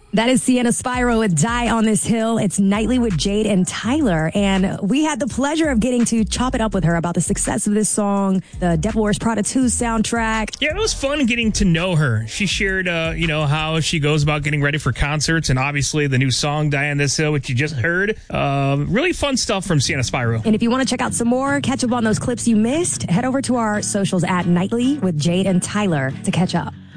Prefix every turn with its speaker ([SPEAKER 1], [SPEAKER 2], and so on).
[SPEAKER 1] That is Sienna Spyro with Die on This Hill. It's Nightly with Jade and Tyler. And we had the pleasure of getting to chop it up with her about the success of this song, the Devil Wears Prada 2 soundtrack.
[SPEAKER 2] Yeah, it was fun getting to know her. She shared, how she goes about getting ready for concerts, and obviously the new song, Die on This Hill, which you just heard. Really fun stuff from Sienna Spyro.
[SPEAKER 1] And if you want to check out some more, catch up on those clips you missed, head over to our socials at Nightly with Jade and Tyler to catch up.